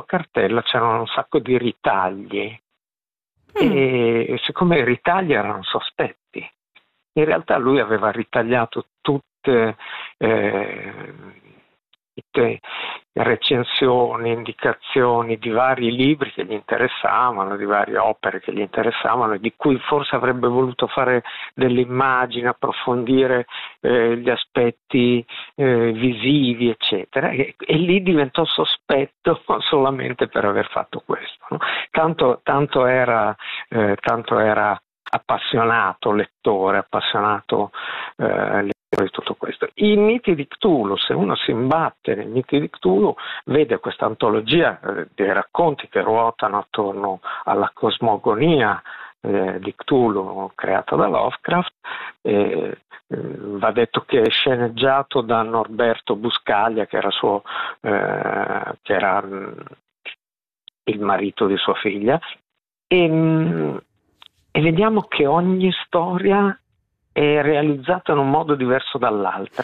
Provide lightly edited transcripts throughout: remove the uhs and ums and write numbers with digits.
cartella c'erano un sacco di ritagli e siccome i ritagli erano sospetti, in realtà lui aveva ritagliato tutte recensioni, indicazioni di vari libri che gli interessavano, di varie opere che gli interessavano e di cui forse avrebbe voluto fare delle immagini, approfondire gli aspetti visivi, eccetera, e lì diventò sospetto solamente per aver fatto questo, no? Tanto era appassionato lettore, appassionato di tutto questo. I miti di Cthulhu, se uno si imbatte nei miti di Cthulhu, vede questa antologia dei racconti che ruotano attorno alla cosmogonia di Cthulhu creata da Lovecraft. Va detto che è sceneggiato da Norberto Buscaglia, che era il marito di sua figlia, e vediamo che ogni storia è realizzata in un modo diverso dall'altra.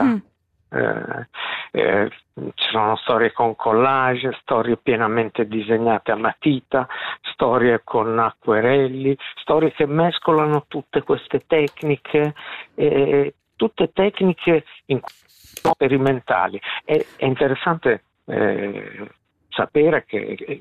Ci sono storie con collage, storie pienamente disegnate a matita, storie con acquerelli, storie che mescolano tutte queste tecniche, tutte tecniche sperimentali. È interessante sapere che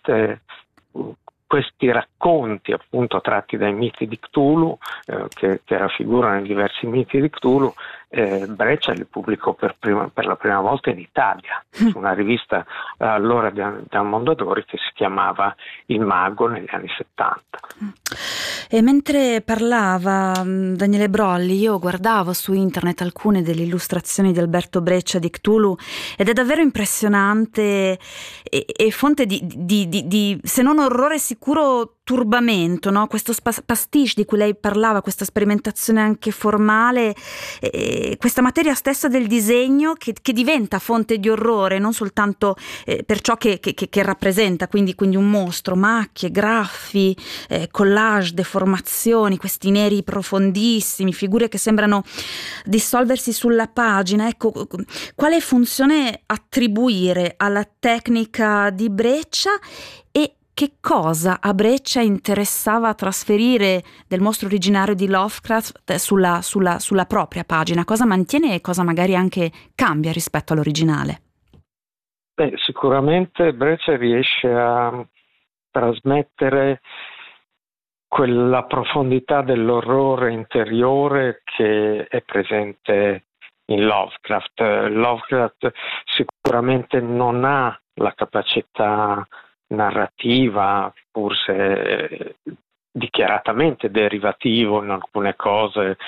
questi racconti, appunto, tratti dai miti di Cthulhu, che raffigurano in diversi miti di Cthulhu, Breccia li pubblicò per la prima volta in Italia, su una rivista allora di Mondadori che si chiamava Il Mago negli anni 70. E mentre parlava Daniele Brolli, io guardavo su internet alcune delle illustrazioni di Alberto Breccia di Cthulhu ed è davvero impressionante e fonte di se non orrore sicuro turbamento, no? Questo pastiche di cui lei parlava, questa sperimentazione anche formale, questa materia stessa del disegno che diventa fonte di orrore, non soltanto per ciò che rappresenta, quindi un mostro, macchie, graffi, collage, deformazioni, questi neri profondissimi, figure che sembrano dissolversi sulla pagina. Ecco, quale funzione attribuire alla tecnica di Breccia e che cosa a Breccia interessava trasferire del mostro originario di Lovecraft sulla propria pagina? Cosa mantiene e cosa magari anche cambia rispetto all'originale? Sicuramente Breccia riesce a trasmettere quella profondità dell'orrore interiore che è presente in Lovecraft. Lovecraft sicuramente non ha la capacità narrativa, pur se dichiaratamente derivativo in alcune cose,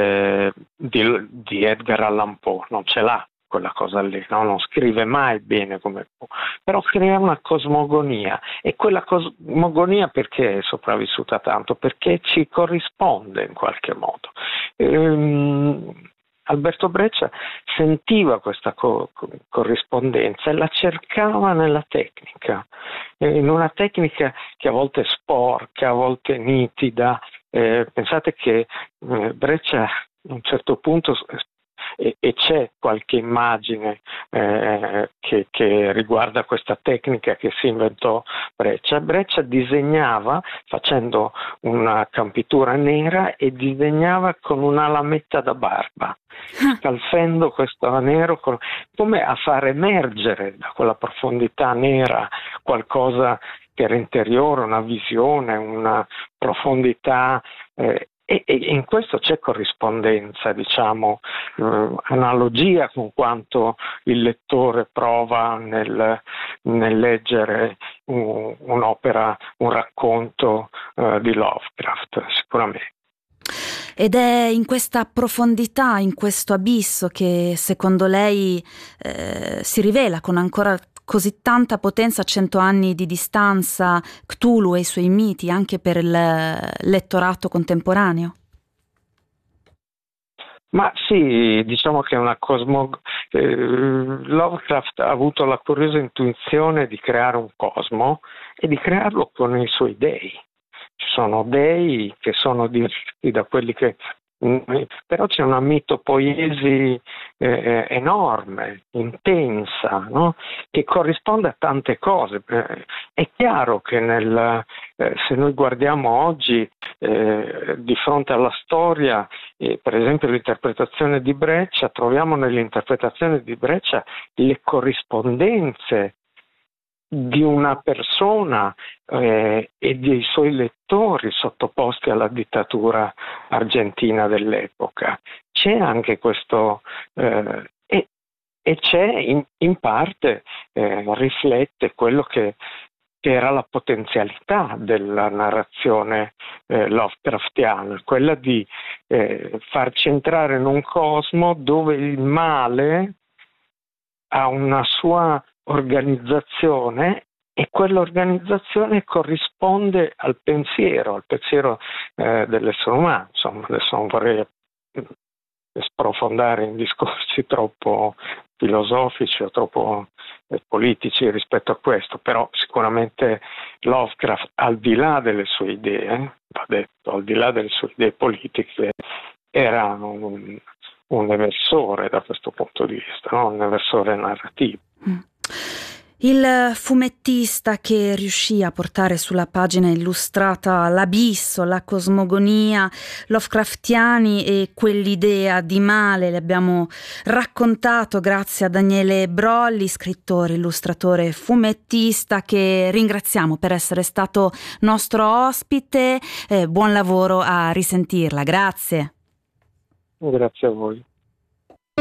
di Edgar Allan Poe, non ce l'ha quella cosa lì, no? Non scrive mai bene come Poe, però crea una cosmogonia, e quella cosmogonia perché è sopravvissuta tanto? Perché ci corrisponde in qualche modo. Alberto Breccia sentiva questa corrispondenza e la cercava nella tecnica, in una tecnica che a volte è sporca, a volte è nitida. Pensate che Breccia a un certo punto, e c'è qualche immagine che riguarda questa tecnica che si inventò Breccia come facendo una campitura nera e disegnava con una lametta da barba, scalfendo questo nero come a far emergere da quella profondità nera qualcosa che era interiore, una visione, una profondità, e in questo c'è corrispondenza, diciamo, analogia con quanto il lettore prova nel leggere un'opera, un racconto di Lovecraft, sicuramente. Ed è in questa profondità, in questo abisso che secondo lei si rivela con ancora così tanta potenza a 100 anni di distanza Cthulhu e i suoi miti anche per il lettorato contemporaneo? Ma sì, diciamo che è una Lovecraft ha avuto la curiosa intuizione di creare un cosmo e di crearlo con i suoi dei. Ci sono dei che sono diversi da quelli che Però c'è una mitopoiesi enorme, intensa, no? Che corrisponde a tante cose. È chiaro che se noi guardiamo oggi di fronte alla storia, per esempio l'interpretazione di Breccia, troviamo nell'interpretazione di Breccia le corrispondenze di una persona e dei suoi lettori sottoposti alla dittatura argentina dell'epoca. C'è anche questo e c'è in parte riflette quello che era la potenzialità della narrazione Lovecraftiana, quella di farci entrare in un cosmo dove il male ha una sua organizzazione e quell'organizzazione corrisponde al pensiero dell'essere umano. Insomma, adesso non vorrei sprofondare in discorsi troppo filosofici o troppo politici rispetto a questo, però sicuramente Lovecraft, al di là delle sue idee, va detto, al di là delle sue idee politiche, era un eversore da questo punto di vista, no? Un eversore narrativo. Il fumettista che riuscì a portare sulla pagina illustrata l'abisso, la cosmogonia Lovecraftiani e quell'idea di male, le abbiamo raccontato grazie a Daniele Brolli, scrittore, illustratore, fumettista, che ringraziamo per essere stato nostro ospite. Buon lavoro, a risentirla, grazie. Grazie a voi.